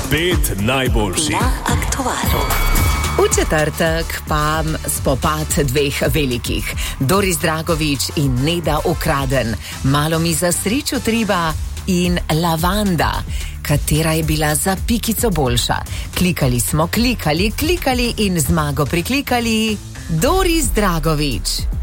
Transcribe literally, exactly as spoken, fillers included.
Pet najboljših na aktualu. V četrtek pa spopad dveh velikih, Doris Dragovič in Neda Ukraden, Malo mi za srečo treba in Lavanda. Katera je bila za pikico boljša? Klikali smo, klikali, klikali in zmago priklikali Doris Dragovič.